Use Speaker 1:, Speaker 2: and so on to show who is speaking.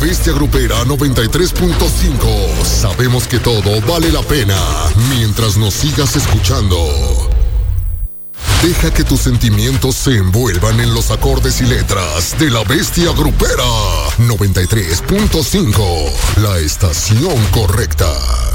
Speaker 1: Bestia Grupera 93.5. Sabemos que todo vale la pena mientras nos sigas escuchando. Deja que tus sentimientos se envuelvan en los acordes y letras de la Bestia Grupera 93.5. La estación correcta.